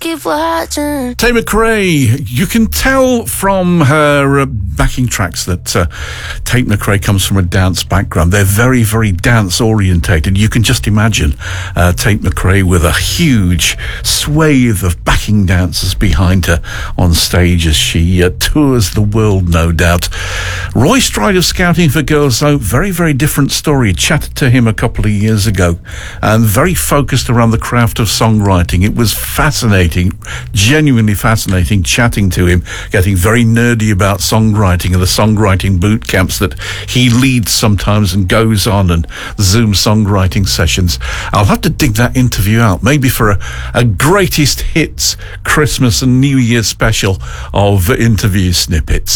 keep watching. Tate McRae, you can tell from her backing tracks that Tate McRae comes from a dance background. They're very, very dance orientated. You can just imagine Tate McRae with a huge swathe of backing dancers behind her on stage as she tours the world, no doubt. Roy Stride of Scouting for Girls, though, very, very different story. Chatted to him a couple of years ago and very focused around the craft of songwriting. It was fascinating, genuinely fascinating, chatting to him, getting very nerdy about songwriting and the songwriting boot camps that he leads sometimes and goes on, and Zoom songwriting sessions. I'll have to dig that interview out, maybe for a greatest hits Christmas and New Year special of interview snippets.